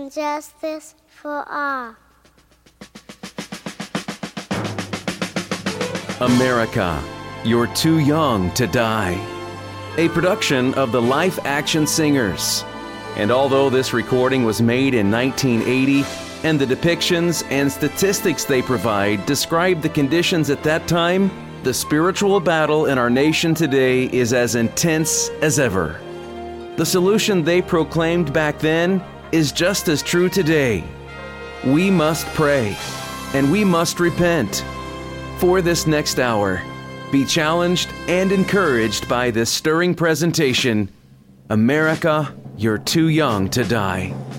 and justice for all. America, You're Too Young to Die. A production of the Life Action Singers. And although this recording was made in 1980, and the depictions and statistics they provide describe the conditions at that time, the spiritual battle in our nation today is as intense as ever. The solution they proclaimed back then is just as true today. We must pray, and we must repent. For this next hour, be challenged and encouraged by this stirring presentation, America, You're Too Young to Die.